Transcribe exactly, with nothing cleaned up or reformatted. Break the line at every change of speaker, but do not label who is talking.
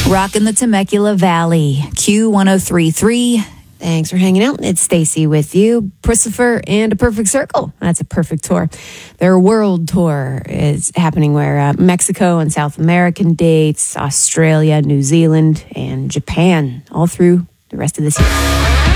Rocking the Temecula Valley, Q ten thirty-three.
Thanks for hanging out. It's Stacy with you, Christopher, and A Perfect Circle. That's a perfect tour. Their world tour is happening where uh, Mexico and South American dates, Australia, New Zealand, and Japan, all through the rest of this year.